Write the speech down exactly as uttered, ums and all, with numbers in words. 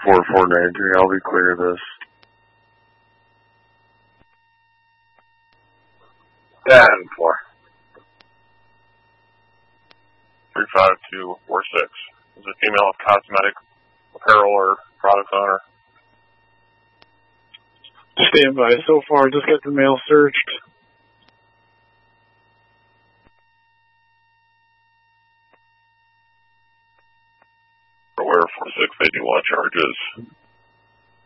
four four nine three, I'll be clear of this. ten four. three five two four six. Is a female of cosmetic apparel or product owner? Stand by. So far, just got the male searched. Aware four six, they do want charges.